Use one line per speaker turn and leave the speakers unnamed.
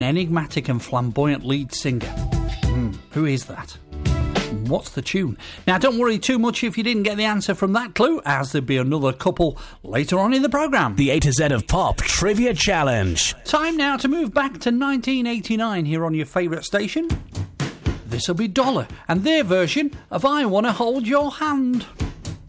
enigmatic and flamboyant lead singer. Who is that? What's the tune? Now, don't worry too much if you didn't get the answer from that clue, as there'll be another couple later on in the programme.
The A to Z of Pop Trivia Challenge.
Time now to move back to 1989 here on your favourite station. This'll be Dollar and their version of I Wanna Hold Your Hand.